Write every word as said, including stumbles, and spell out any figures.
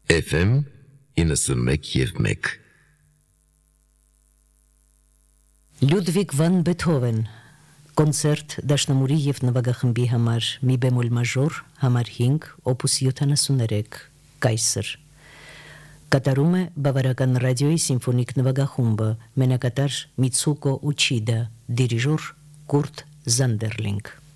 Էֆ Էմ իննսունմեկ և մեկ Լյուդվիգ վան Բեթհովեն կոնցերտ դաշնամուրի և նվագախմբի համար մի բեմոլ մաժոր համար հինգ օպուս յոթանասուններեք կայսր կատարում է բավարական ռադիոյի սիմֆոնիկ նվագախումբը մենակատար Միցուկո Ուչիդա դիրիժոր Կուրտ Զանդերլինգ